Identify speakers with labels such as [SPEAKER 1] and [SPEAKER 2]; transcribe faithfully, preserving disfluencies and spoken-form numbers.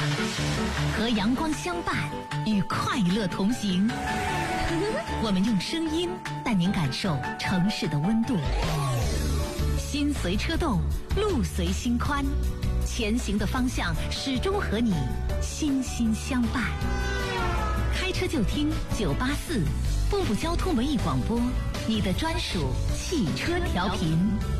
[SPEAKER 1] 和阳光相伴，与快乐同行。我们用声音带您感受城市的温度。心随车动，路随心宽，前行的方向始终和你心心相伴。开车就听九八四，步步交通文艺广播，你的专属汽车调频。